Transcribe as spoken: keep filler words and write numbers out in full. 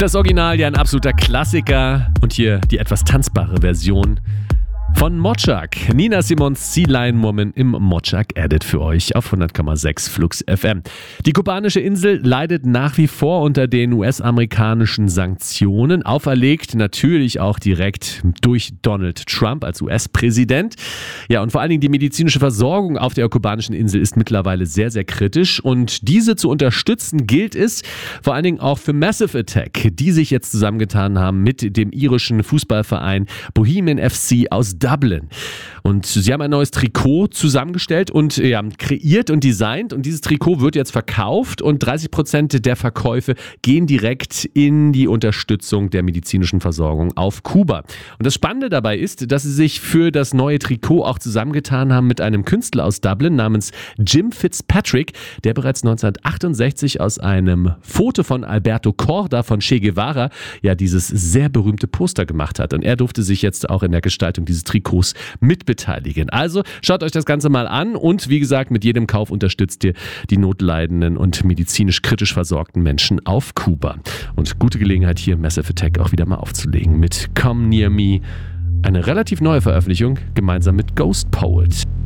Das Original ja ein absoluter Klassiker und hier die etwas tanzbare Version von Mochak. Nina Simons Sea Lion Woman im Mochak Edit für euch auf hundert Komma sechs Flux F M. Die kubanische Insel leidet nach wie vor unter den U S-amerikanischen Sanktionen, auferlegt natürlich auch direkt durch Donald Trump als U S-Präsident. Ja, und vor allen Dingen die medizinische Versorgung auf der kubanischen Insel ist mittlerweile sehr, sehr kritisch und diese zu unterstützen gilt es vor allen Dingen auch für Massive Attack, die sich jetzt zusammengetan haben mit dem irischen Fußballverein Bohemian F C aus Dublin. Und sie haben ein neues Trikot zusammengestellt und ja, kreiert und designt und dieses Trikot wird jetzt verkauft und dreißig Prozent der Verkäufe gehen direkt in die Unterstützung der medizinischen Versorgung auf Kuba. Und das Spannende dabei ist, dass sie sich für das neue Trikot auch zusammengetan haben mit einem Künstler aus Dublin namens Jim Fitzpatrick, der bereits neunzehnhundertachtundsechzig aus einem Foto von Alberto Korda von Che Guevara ja dieses sehr berühmte Poster gemacht hat. Und er durfte sich jetzt auch in der Gestaltung dieses Trikots mitbeteiligen. Also schaut euch das Ganze mal an und wie gesagt, mit jedem Kauf unterstützt ihr die notleidenden und medizinisch kritisch versorgten Menschen auf Kuba. Und gute Gelegenheit hier Massive Attack auch wieder mal aufzulegen mit Come Near Me, eine relativ neue Veröffentlichung gemeinsam mit Ghost Poet.